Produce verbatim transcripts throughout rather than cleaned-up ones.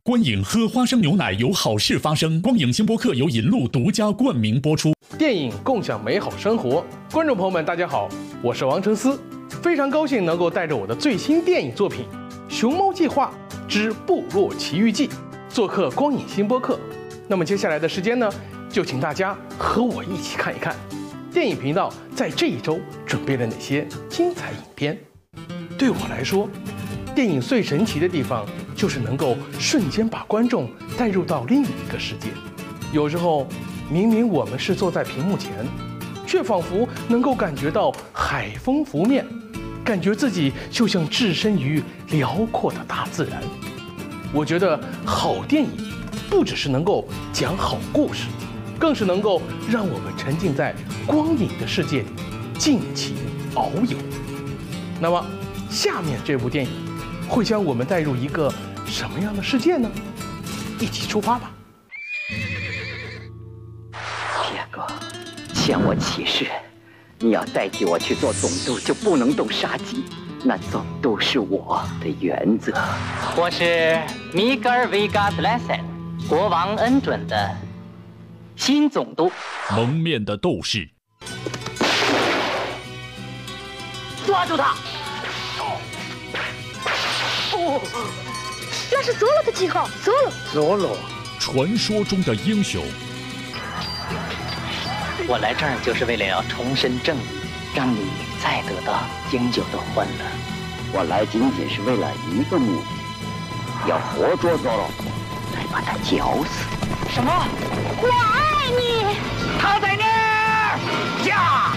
观影喝花生牛奶有好事发生。光影新播客由银鹿独家冠名播出。 电影共享美好生活，观众朋友们，大家好，我是王承思，非常高兴能够带着我的最新电影作品《熊猫计划之部落奇遇记》做客光影新播客。那么接下来的时间呢，就请大家和我一起看一看电影频道在这一周准备了哪些精彩影片。对我来说，电影最神奇的地方就是能够瞬间把观众带入到另一个世界。有时候明明我们是坐在屏幕前，却仿佛能够感觉到海风拂面，感觉自己就像置身于辽阔的大自然。我觉得好电影不只是能够讲好故事，更是能够让我们沉浸在光影的世界里，尽情遨游。那么下面这部电影会将我们带入一个什么样的世界呢？一起出发吧。 铁哥，向我起誓，你要代替我去做总督，就不能动杀机。那总督是我的原则。 我是米格尔维加斯莱森，国王恩准的新总督。 蒙面的斗士， 抓住他！ 哦，那是佐罗的记号，佐罗。 佐罗， 传说中的英雄。 我来这儿就是为了要重申正义，让你再得到应有的欢乐。 我来仅仅是为了一个目的，要活捉佐罗，再把他绞死。 什么？ 我爱你。 他在那儿！呀！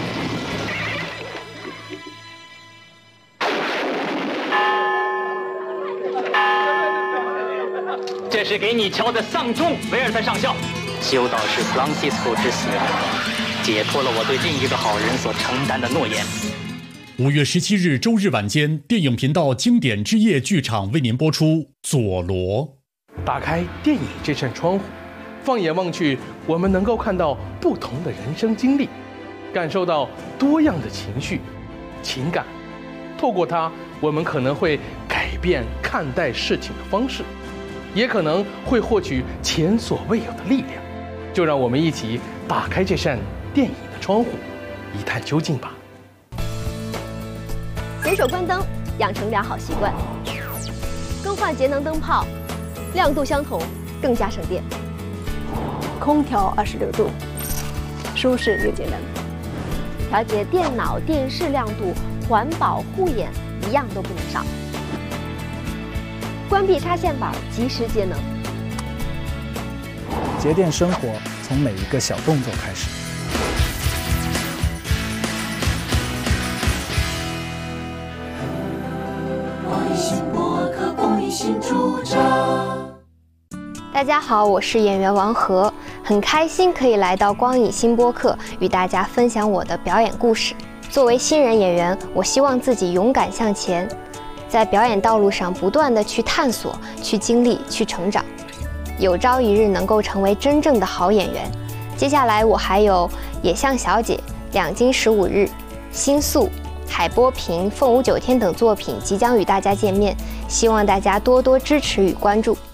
这是给你敲的丧钟，维尔特上校。修道士弗朗西斯科之死，解脱了我对另一个好人所承担的诺言。 五月十七日周日晚间，电影频道经典之夜剧场为您播出《佐罗》。 打开电影这扇窗户，放眼望去，我们能够看到不同的人生经历，感受到多样的情绪、情感。透过它，我们可能会改变看待事情的方式，也可能会获取前所未有的力量。就让我们一起打开这扇电影的窗户，一探究竟吧。 随手关灯，养成良好习惯。更换节能灯泡，亮度相同，更加省电。空调二十六度，舒适又节能。调节电脑、电视亮度，环保护眼，一样都不能少。关闭插线板，及时节能。 节电生活从每一个小动作开始。 大家好，我是演员王和，很开心可以来到光影新播客，与大家分享我的表演故事。作为新人演员，我希望自己勇敢向前，在表演道路上不断的去探索、去经历、去成长，有朝一日能够成为真正的好演员。接下来我还有《野象小姐》、《两京十五日》、《新宿》、《海波平》、《凤舞九天》等作品即将与大家见面，希望大家多多支持与关注。